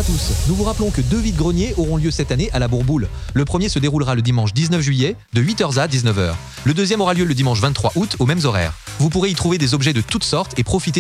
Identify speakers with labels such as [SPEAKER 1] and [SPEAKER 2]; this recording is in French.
[SPEAKER 1] à tous. Nous vous rappelons que 2 vide-greniers auront lieu cette année à la Bourboule. Le premier se déroulera le dimanche 19 juillet de 8h à 19h. Le deuxième aura lieu le dimanche 23 août aux mêmes horaires. Vous pourrez y trouver des objets de toutes sortes et profiter